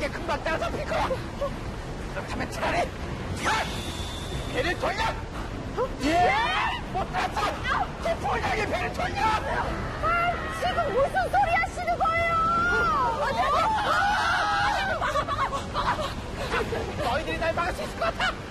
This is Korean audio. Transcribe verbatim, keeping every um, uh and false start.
이게 금방 따라잡힐 거야. 그렇다면 차라리 차! 배를 돌려! 예! 못 따라잡아! 폭포장에 배를 돌려! 아, 지금 무슨 소리 하시는 거예요? 너희들이 날 막을 수 있을 것 같아!